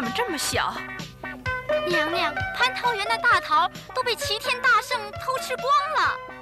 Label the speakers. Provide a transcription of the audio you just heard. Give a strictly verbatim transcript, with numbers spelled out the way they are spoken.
Speaker 1: 怎么这么小？
Speaker 2: 娘娘，蟠桃园的大桃都被齐天大圣偷吃光了。